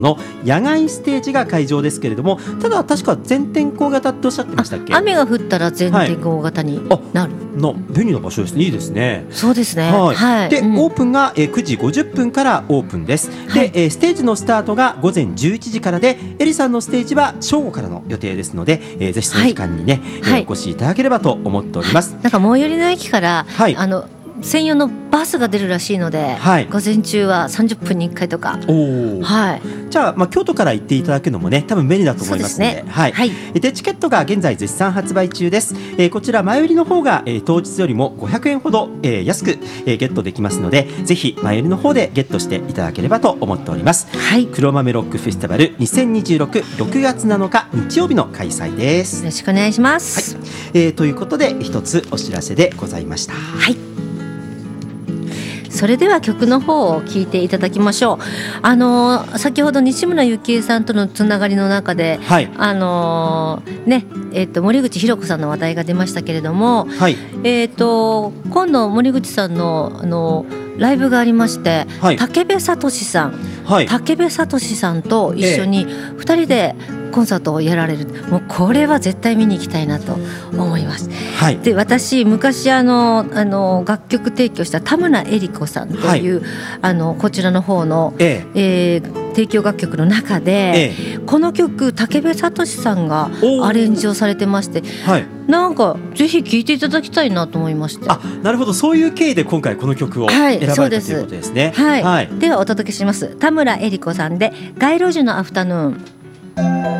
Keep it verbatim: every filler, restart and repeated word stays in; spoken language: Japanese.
の野外ステージが会場ですけれども、ただ確か全天候型っておっしゃってましたっけ？ 雨が降ったら全天候型になる、 はい、の便利な場所ですね。いいですね。 そうですね、 はいはい、 で、 うん、 オープンがくじごじゅっぷんからオープンです。 はい、 でステージのスタートがごぜんじゅういちじからで、エリさんのステージは正午からの予定ですので、えー、ぜひその時間にね、はい、お越しいただければと思っております。 なんか最寄りの駅から、はい、あの専用のバスが出るらしいので、はい、午前中はさんじゅっぷんにいっかいとか。お、はい、じゃあ、まあ、京都から行っていただくのもね多分便利だと思いますの で, で、ね、はいはい、でチケットが現在絶賛発売中です。えー、こちら前売りの方が、えー、当日よりもごひゃくえんほど、えー、安く、えー、ゲットできますので、ぜひ前売りの方でゲットしていただければと思っております。はい、黒豆ロックフェスティバルにせんにじゅうろく、ろくがつなのか日曜日の開催です。 よろしくお願いします。 はい、えー、ということで一つお知らせでございました。 はい、それでは曲の方を聞いていただきましょう。あのー、先ほど西村幸恵さんとのつながりの中で、はい、あのー、ねえー、と森口博子さんの話題が出ましたけれども、はい、えー、と今度森口さんの、あのー、ライブがありまして、はい、武部聡さん、はい、武部聡さんと一緒にふたりでコンサートをやられる。もうこれは絶対見に行きたいなと思います。はい、で私昔あのあの楽曲提供した田村恵里子さんという、はい、あのこちらの方の、えええー、提供楽曲の中で、ええ、この曲武部聡さんがアレンジをされてまして、はい、なんかぜひ聴いていただきたいなと思いまして。 あ、なるほど、そういう経緯で今回この曲を選ばれた、はい、ということですね。 はいはい、ではお届けします。田村恵里子さんで街路樹のアフタヌーン。